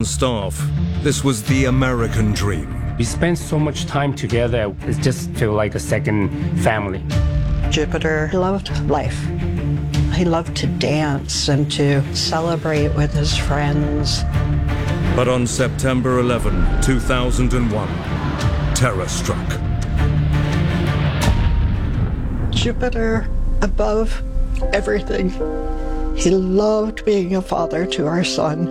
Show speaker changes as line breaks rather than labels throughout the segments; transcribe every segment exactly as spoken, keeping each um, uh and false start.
staff, this was the American dream.
We spent so much time together, it just felt like a second family.
Jupiter loved life. He loved to dance and to celebrate with his friends.
But on September eleventh, two thousand one, terror struck.
Jupiter, above everything, he loved being a father to our son.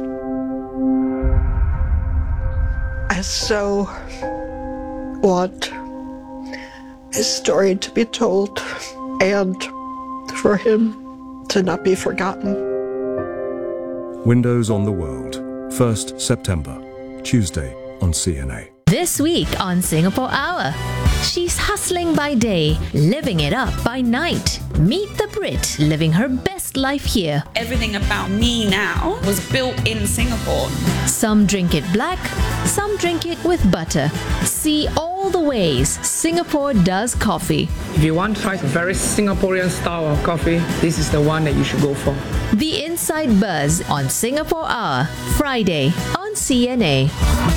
I so want his story to be told and for him to not be forgotten.
Windows on the World, first September, Tuesday on C N A.
This week on Singapore Hour, she's hustling by day, living it up by night. Meet the Brit living her best life here.
Everything about me now was built in Singapore.
Some drink it black, some drink it with butter. See all the ways Singapore does coffee.
If you want to try a very Singaporean style of coffee, this is the one that you should go for.
The Inside Buzz on Singapore Hour, Friday on C N A.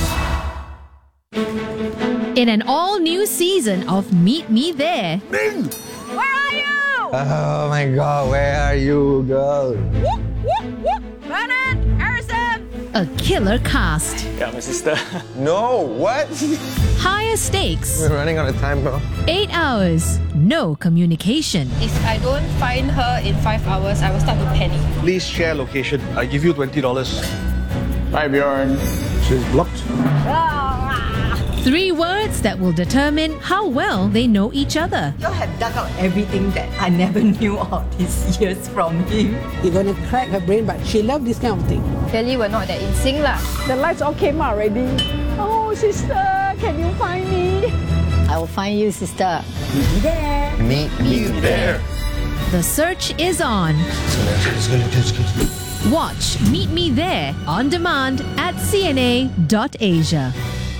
In an all-new season of Meet Me There.
Ming!
Where are you?
Oh my god, where are you, girl?
Whoop, whoop, whoop. Bernard, Harrison.
A killer cast.
Yeah, my sister.
No, what?
Higher stakes.
We're running out of time, bro.
Eight hours. No communication.
If I don't find her in five hours, I will start to panic.
Please share location. I give you twenty dollars.
Bye, Bjorn.
She's blocked.
Three words that will determine how well they know each other.
You have dug out everything that I never knew of these years from him.
You're gonna crack her brain, but she loves this kind of thing.
Clearly, we're not that in sync lah.
The lights all came out already. Oh, sister, can you find me?
I will find you, sister. Meet me there.
Meet me there.
The search is on. Watch Meet Me There on demand at C N A dot asia.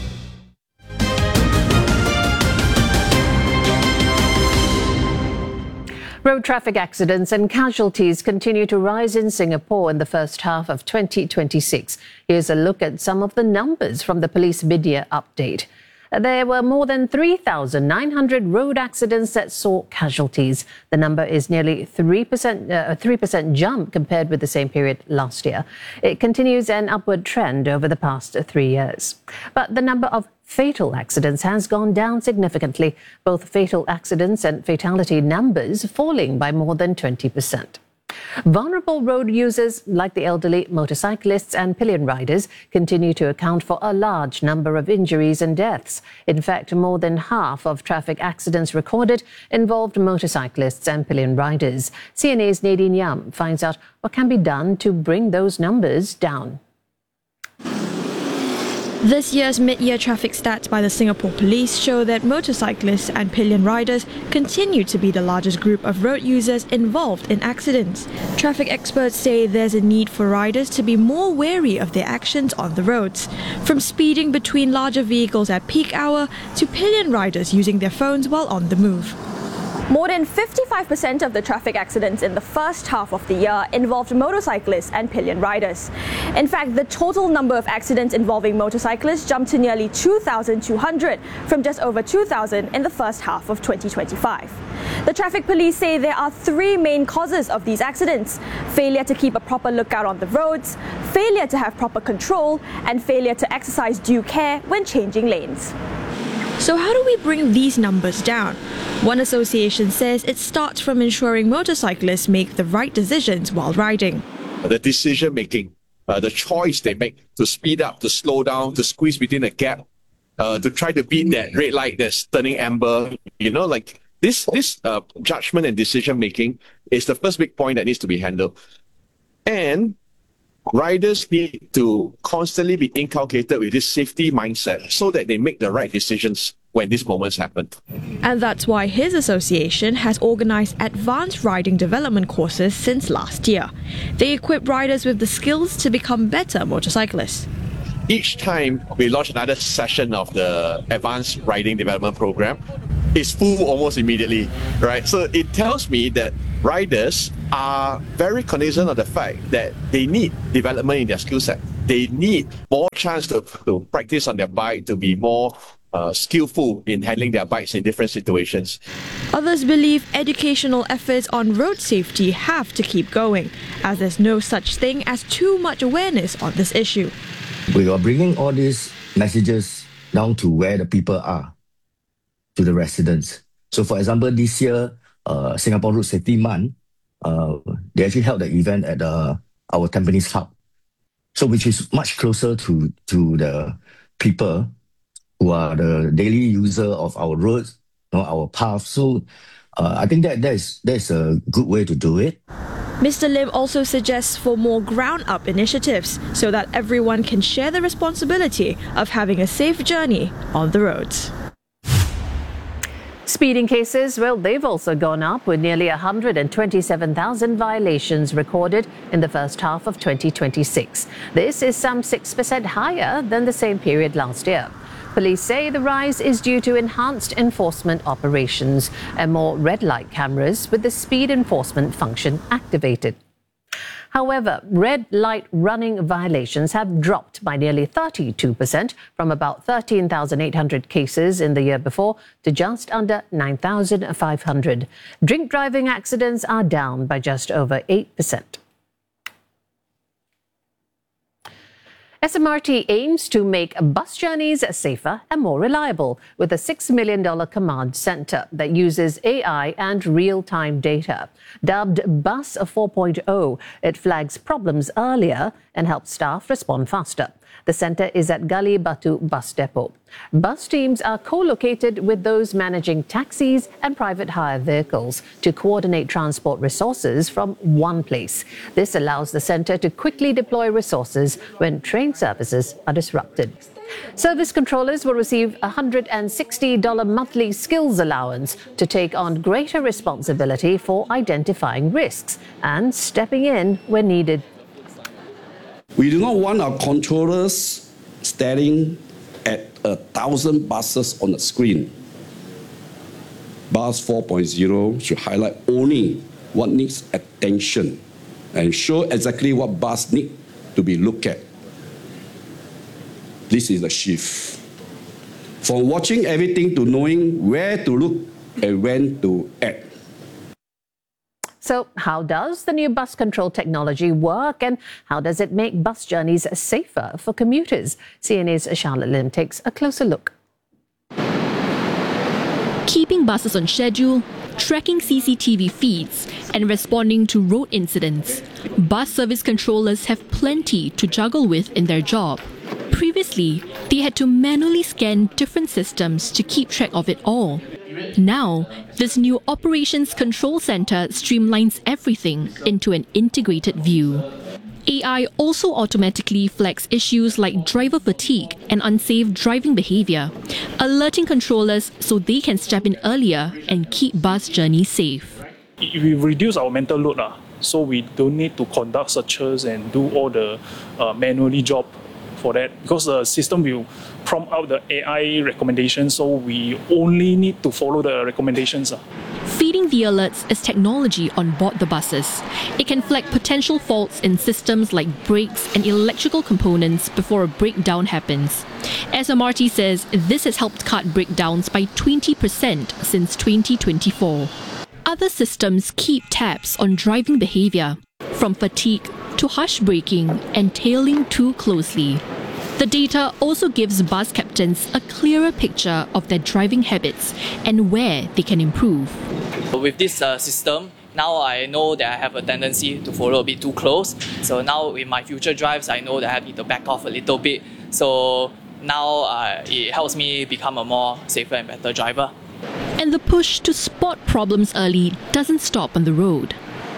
Road traffic accidents and casualties continue to rise in Singapore in the first half of twenty twenty-six. Here's a look at some of the numbers from the police mid-year update. There were more than three thousand nine hundred road accidents that saw casualties. The number is nearly three percent, uh, a three percent jump compared with the same period last year. It continues an upward trend over the past three years. But the number of fatal accidents has gone down significantly, both fatal accidents and fatality numbers falling by more than twenty percent. Vulnerable road users like the elderly, motorcyclists and pillion riders continue to account for a large number of injuries and deaths. In fact, more than half of traffic accidents recorded involved motorcyclists and pillion riders. C N A's Nadine Yam finds out what can be done to bring those numbers down.
This year's mid-year traffic stats by the Singapore Police show that motorcyclists and pillion riders continue to be the largest group of road users involved in accidents. Traffic experts say there's a need for riders to be more wary of their actions on the roads, from speeding between larger vehicles at peak hour to pillion riders using their phones while on the move.
More than fifty-five percent of the traffic accidents in the first half of the year involved motorcyclists and pillion riders. In fact, the total number of accidents involving motorcyclists jumped to nearly two thousand two hundred from just over two thousand in the first half of twenty twenty-five. The traffic police say there are three main causes of these accidents: failure to keep a proper lookout on the roads, failure to have proper control, and failure to exercise due care when changing lanes.
So how do we bring these numbers down? One association says it starts from ensuring motorcyclists make the right decisions while riding.
The decision making, uh, the choice they make to speed up, to slow down, to squeeze between a gap, uh, to try to beat that red light that's turning amber, you know, like this, this uh, judgment and decision making is the first big point that needs to be handled. And riders need to constantly be inculcated with this safety mindset so that they make the right decisions when these moments happen.
And that's why his association has organised advanced riding development courses since last year. They equip riders with the skills to become better motorcyclists.
Each time we launch another session of the advanced riding development program, it's full almost immediately, right? So it tells me that riders are very cognizant of the fact that they need development in their skill set. they need more chance to, to practice on their bike, to be more uh, skillful in handling their bikes in different situations.
Others believe educational efforts on road safety have to keep going, as there's no such thing as too much awareness on this issue.
We are bringing all these messages down to where the people are, to the residents. So, for example, this year, uh, Singapore Road Safety Month, uh, they actually held the event at uh, our Tampines Hub. So, which is much closer to, to the people who are the daily user of our roads, you know, our paths. So, uh, I think that that is, that is a good way to do it.
Mister Lim also suggests for more ground-up initiatives so that everyone can share the responsibility of having a safe journey on the roads.
Speeding cases, well, they've also gone up with nearly one hundred twenty-seven thousand violations recorded in the first half of twenty twenty-six. This is some six percent higher than the same period last year. Police say the rise is due to enhanced enforcement operations and more red light cameras with the speed enforcement function activated. However, red light running violations have dropped by nearly thirty-two percent from about thirteen thousand eight hundred cases in the year before to just under nine thousand five hundred. Drink driving accidents are down by just over eight percent. S M R T aims to make bus journeys safer and more reliable with a six million dollars command centre that uses A I and real-time data. Dubbed Bus four point oh, it flags problems earlier and helps staff respond faster. The centre is at Gali Batu Bus Depot. Bus teams are co-located with those managing taxis and private hire vehicles to coordinate transport resources from one place. This allows the centre to quickly deploy resources when train services are disrupted. Service controllers will receive a one hundred sixty dollars monthly skills allowance to take on greater responsibility for identifying risks and stepping in when needed.
We do not want our controllers staring at a thousand buses on the screen. Bus four point oh should highlight only what needs attention and show exactly what bus need to be looked at. This is the shift. From watching everything to knowing where to look and when to act.
So how does the new bus control technology work and how does it make bus journeys safer for commuters? C N A's Charlotte Lim takes a closer look.
Keeping buses on schedule, tracking C C T V feeds and responding to road incidents. Bus service controllers have plenty to juggle with in their job. Previously, they had to manually scan different systems to keep track of it all. Now, this new Operations Control Center streamlines everything into an integrated view. A I also automatically flags issues like driver fatigue and unsafe driving behavior, alerting controllers so they can step in earlier and keep bus journeys safe.
We reduce our mental load, uh, so we don't need to conduct searches and do all the uh, manually job for that, because the system will prompt out the A I recommendations, so we only need to follow the recommendations. Uh.
Feeding the alerts is technology on board the buses. It can flag potential faults in systems like brakes and electrical components before a breakdown happens. S M R T says this has helped cut breakdowns by twenty percent since twenty twenty-four. Other systems keep tabs on driving behavior, from fatigue to harsh braking and tailing too closely. The data also gives bus captains a clearer picture of their driving habits and where they can improve.
With this uh, system, now I know that I have a tendency to follow a bit too close. So now in my future drives, I know that I need to back off a little bit. So now uh, it helps me become a more safer and better driver.
And the push to spot problems early doesn't stop on the road.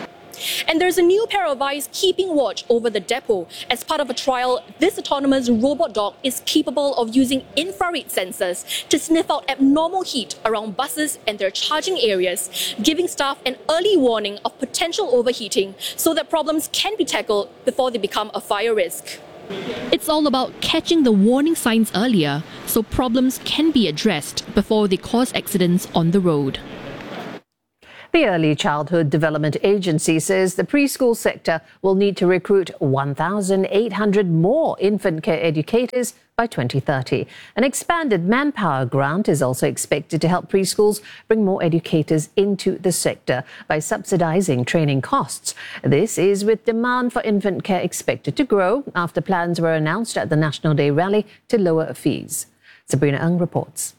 And there's a new pair of eyes keeping watch over the depot. As part of a trial, this autonomous robot dog is capable of using infrared sensors to sniff out abnormal heat around buses and their charging areas, giving staff an early warning of potential overheating so that problems can be tackled before they become a fire risk.
It's all about catching the warning signs earlier so problems can be addressed before they cause accidents on the road.
The Early Childhood Development Agency says the preschool sector will need to recruit one thousand eight hundred more infant care educators by twenty thirty. An expanded manpower grant is also expected to help preschools bring more educators into the sector by subsidizing training costs. This is with demand for infant care expected to grow after plans were announced at the National Day rally to lower fees. Sabrina Ng reports.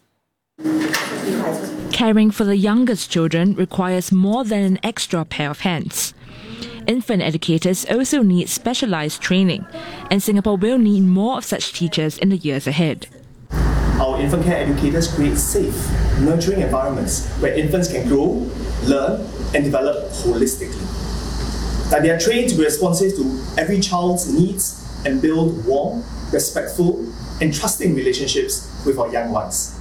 Caring for the youngest children requires more than an extra pair of hands. Infant educators also need specialized training, and Singapore will need more of such teachers in the years ahead.
Our infant care educators create safe, nurturing environments where infants can grow, learn, and develop holistically. That they are trained to be responsive to every child's needs and build warm, respectful, and trusting relationships with our young ones.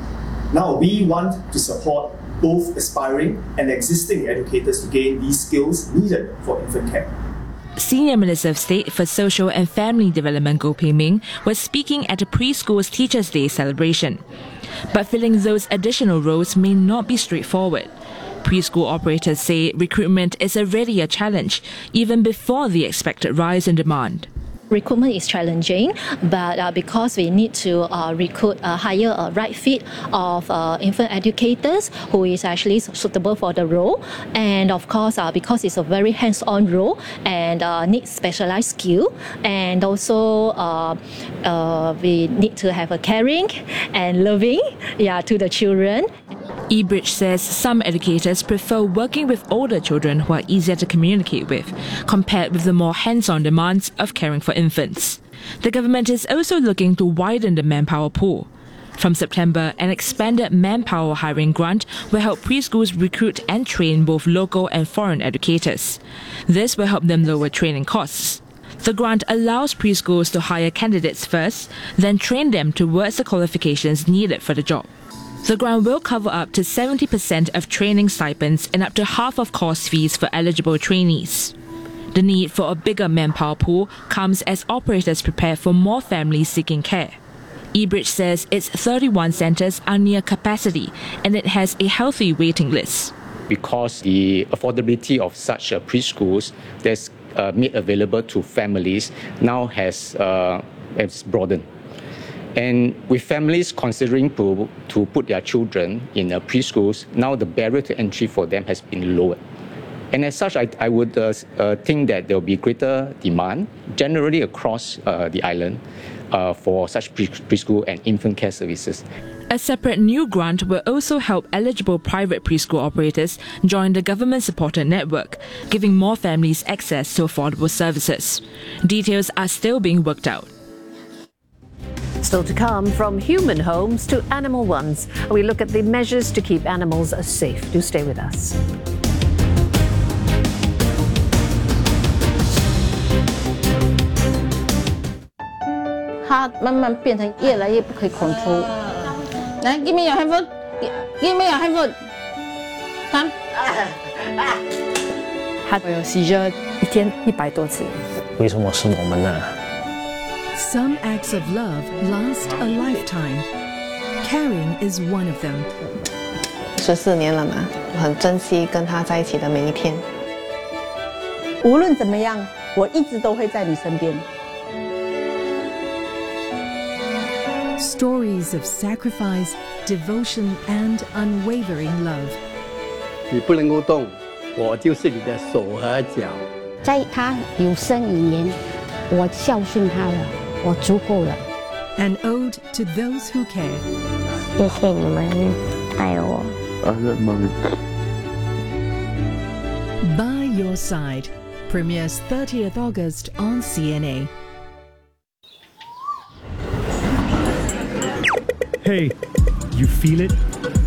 Now, we want to support both aspiring and existing educators to gain these skills needed for infant care.
Senior Minister of State for Social and Family Development Goh Pei Ming was speaking at a preschool's Teachers' Day celebration. But filling those additional roles may not be straightforward. Preschool operators say recruitment is already a challenge, even before the expected rise in demand.
Recruitment is challenging, but uh, because we need to uh, recruit a higher uh, right fit of uh, infant educators who is actually suitable for the role, and of course uh, because it's a very hands-on role and uh, needs specialized skill, and also uh, uh, we need to have a caring and loving yeah, to the children.
eBridge says some educators prefer working with older children who are easier to communicate with, compared with the more hands-on demands of caring for infants. The government is also looking to widen the manpower pool. From September, an expanded manpower hiring grant will help preschools recruit and train both local and foreign educators. This will help them lower training costs. The grant allows preschools to hire candidates first, then train them towards the qualifications needed for the job. The grant will cover up to seventy percent of training stipends and up to half of course fees for eligible trainees. The need for a bigger manpower pool comes as operators prepare for more families seeking care. eBridge says its thirty-one centres are near capacity and it has a healthy waiting list.
Because the affordability of such uh, preschools that's uh, made available to families now has, uh, has broadened. And with families considering to, to put their children in uh, preschools, now the barrier to entry for them has been lowered. And as such, I, I would uh, uh, think that there will be greater demand generally across uh, the island uh, for such pre- preschool and infant care services.
A separate new grant will also help eligible private preschool operators join the government-supported network, giving more families access to affordable services. Details are still being worked out.
Still to come, from human homes to animal ones, we look at the measures to keep animals safe. Do stay with us.
它慢慢变成越来越不可以 control。来 ，give me your handphone， give me your handphone。看。
它有 seizure 一天一百多次。
为什么是我们呢？
Some acts of love last a lifetime. Caring is one of them.
十四年了嘛，我很珍惜跟他在一起的每一天。
无论怎么样，我一直都会在你身边。
Stories of sacrifice, devotion, and unwavering love.
你不能够动，我就是你的手和脚。
在他有生以年，我孝顺他了，我足够了。
An ode to those who care.
谢谢你们爱我。
By Your Side premieres thirtieth August on C N A.
Hey, you feel it?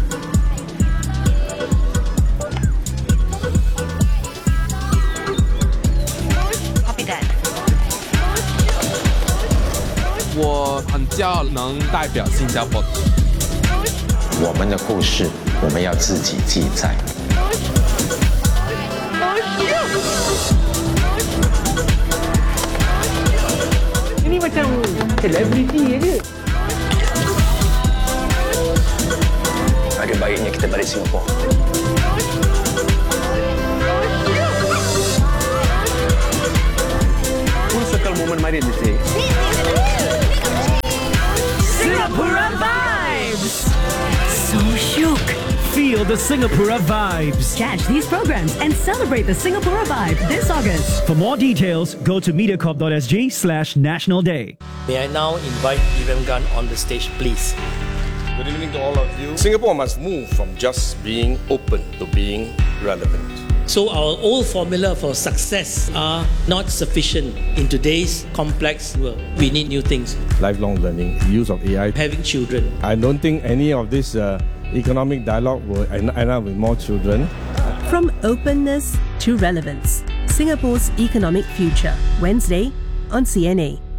Copy that.
我很骄傲能代表新加坡。
我们的故事，我们要自己记载。
Ini macam selebriti aja.
Ada baiknya kita balik Singapura.
identity.
Singapura vibes! So shook. Feel the Singapura vibes.
Catch these programs and celebrate the Singapura vibe this August.
For more details, go to mediacorp.sg slash National Day.
May I now invite Vivian Gunn on the stage, please.
Good evening to all of you. Singapore must move from just being open to being relevant.
So our old formula for success are not sufficient in today's complex world. We need new things.
Lifelong learning, use of A I.
Having children.
I don't think any of this uh, economic dialogue will end up with more children.
From openness to relevance, Singapore's economic future. Wednesday on C N A.